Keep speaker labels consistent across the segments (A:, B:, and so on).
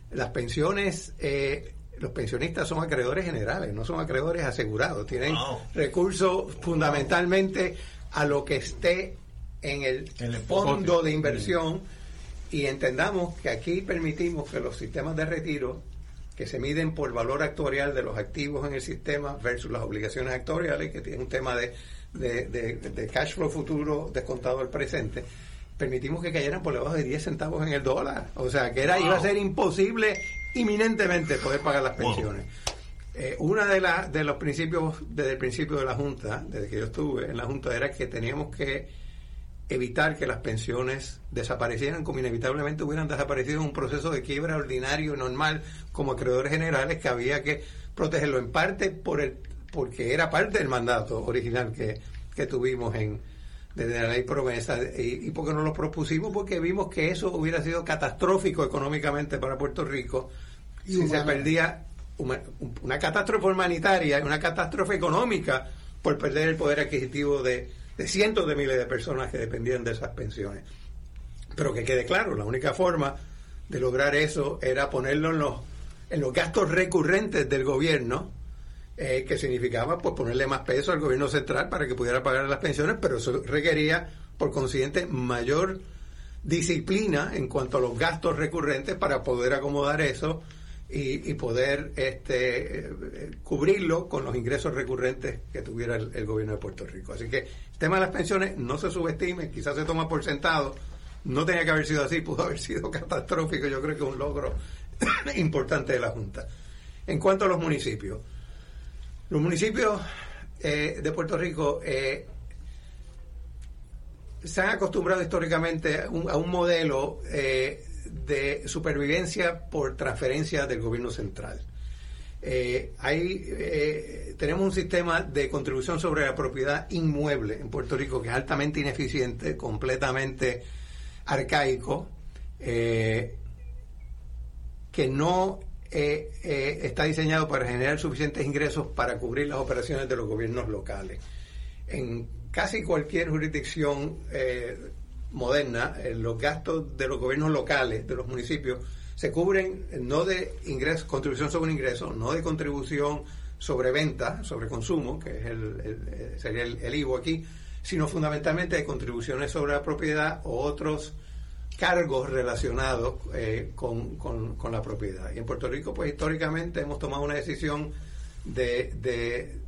A: las pensiones, los pensionistas son acreedores generales, no son acreedores asegurados, tienen recursos fundamentalmente a lo que esté en el fondo de inversión, y entendamos que aquí permitimos que los sistemas de retiro, que se miden por valor actuarial de los activos en el sistema versus las obligaciones actuariales, que tiene un tema de cash flow futuro descontado al presente, permitimos que cayeran por debajo de 10 centavos en el dólar. O sea, que iba a ser imposible inminentemente poder pagar las pensiones. Una de los principios, desde el principio de la Junta, desde que yo estuve en la Junta, era que teníamos que evitar que las pensiones desaparecieran como inevitablemente hubieran desaparecido en un proceso de quiebra ordinario y normal como acreedores generales, que había que protegerlo en parte porque era parte del mandato original que tuvimos desde la ley promesa, y porque nos lo propusimos porque vimos que eso hubiera sido catastrófico económicamente para Puerto Rico si se perdía una catástrofe humanitaria y una catástrofe económica por perder el poder adquisitivo de cientos de miles de personas que dependían de esas pensiones. Pero que quede claro, la única forma de lograr eso era ponerlo en los gastos recurrentes del gobierno, que significaba pues ponerle más peso al gobierno central para que pudiera pagar las pensiones, pero eso requería por consiguiente mayor disciplina en cuanto a los gastos recurrentes para poder acomodar eso y poder cubrirlo con los ingresos recurrentes que tuviera el gobierno de Puerto Rico. Así que el tema de las pensiones no se subestime, quizás se toma por sentado, no tenía que haber sido así, pudo haber sido catastrófico. Yo creo que es un logro importante de la Junta. En cuanto a los municipios de Puerto Rico se han acostumbrado históricamente a un modelo de supervivencia por transferencia del gobierno central. Tenemos un sistema de contribución sobre la propiedad inmueble en Puerto Rico que es altamente ineficiente, completamente arcaico, que no está diseñado para generar suficientes ingresos para cubrir las operaciones de los gobiernos locales. En casi cualquier jurisdicción moderna, los gastos de los gobiernos locales, de los municipios, se cubren no de contribución sobre ingresos, no de contribución sobre venta, sobre consumo, que es sería el IVO aquí, sino fundamentalmente de contribuciones sobre la propiedad o otros cargos relacionados con la propiedad. Y en Puerto Rico, pues históricamente hemos tomado una decisión de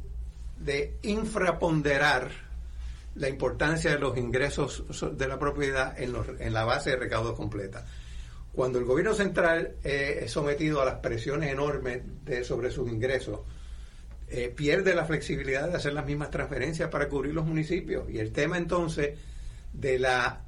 A: infraponderar la importancia de los ingresos de la propiedad en la base de recaudo completa. Cuando el gobierno central es sometido a las presiones enormes sobre sus ingresos, pierde la flexibilidad de hacer las mismas transferencias para cubrir los municipios. Y el tema entonces de la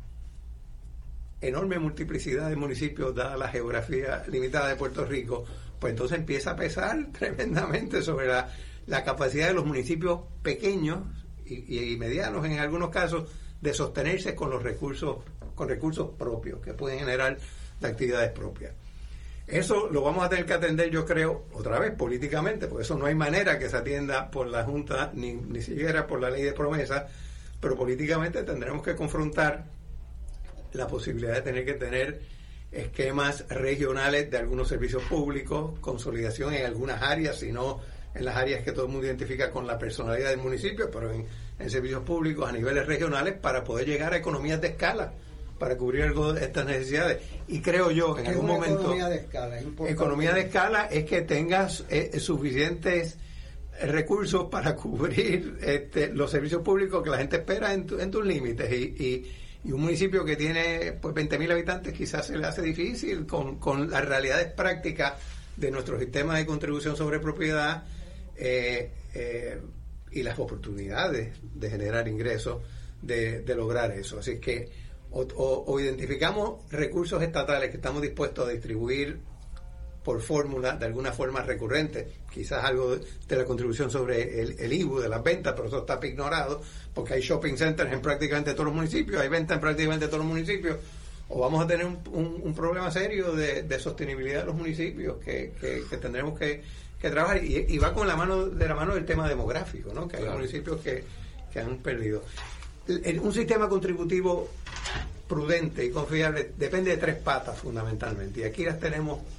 A: enorme multiplicidad de municipios, dada la geografía limitada de Puerto Rico, pues entonces empieza a pesar tremendamente sobre la capacidad de los municipios pequeños y medianos en algunos casos de sostenerse con recursos propios que pueden generar de actividades propias. Eso lo vamos a tener que atender, yo creo, otra vez políticamente, porque eso no hay manera que se atienda por la Junta ni siquiera por la ley de promesa, pero políticamente tendremos que confrontar la posibilidad de tener que tener esquemas regionales de algunos servicios públicos, consolidación en algunas áreas, sino en las áreas que todo el mundo identifica con la personalidad del municipio, pero en servicios públicos a niveles regionales para poder llegar a economías de escala para cubrir algo de estas necesidades. Y creo yo, en algún momento, economía de escala es que tengas suficientes recursos para cubrir los servicios públicos que la gente espera en tus límites, y un municipio que tiene pues 20.000 habitantes quizás se le hace difícil con las realidades prácticas de nuestro sistema de contribución sobre propiedad y las oportunidades de generar ingresos de lograr eso. Así que o identificamos recursos estatales que estamos dispuestos a distribuir por fórmula de alguna forma recurrente, quizás algo de la contribución sobre el IVU de las ventas, pero eso está ignorado porque hay shopping centers en prácticamente todos los municipios, hay ventas en prácticamente todos los municipios, o vamos a tener un problema serio de sostenibilidad de los municipios que tendremos que trabajar, y va con la mano del tema demográfico, ¿no? Que hay municipios que han perdido. Un sistema contributivo prudente y confiable depende de tres patas fundamentalmente, y aquí las tenemos